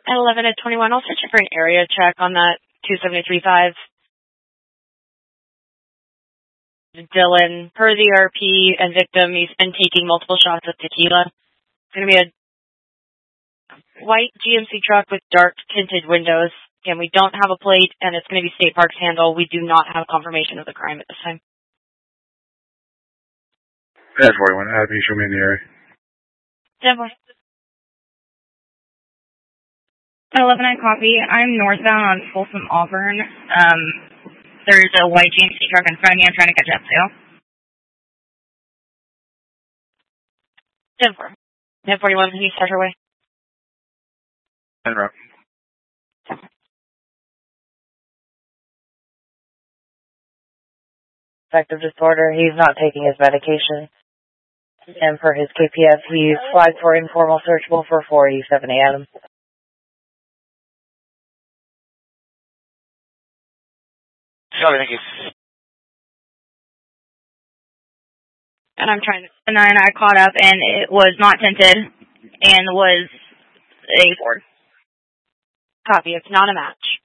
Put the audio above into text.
At 11 at 21, I'll search for an area check on that 273.5. Dylan, per the RP and victim, he's been taking multiple shots of tequila. It's going to be a white GMC truck with dark tinted windows. Again, we don't have a plate, and it's going to be State Parks handle. We do not have confirmation of the crime at this time. 1041, Abby, show me in the area. 10-4. 11, I copy. I'm northbound on Folsom Auburn. There's a white GMC truck in front of me. I'm trying to catch up to. 10-4. 1041, can you start her way? 10 route. Effective disorder, he's not taking his medication. And for his KPF, he's flagged for informal searchable for 487 a.m. Sorry, thank you. And I'm trying to... And then I caught up, and it was not tinted and was a Ford. Copy, it's not a match.